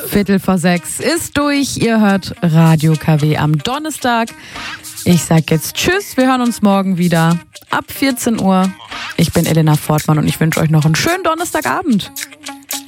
5:15 ist durch. Ihr hört Radio KW am Donnerstag. Ich sag jetzt Tschüss. Wir hören uns morgen wieder ab 14 Uhr. Ich bin Elena Fortmann und ich wünsche euch noch einen schönen Donnerstagabend.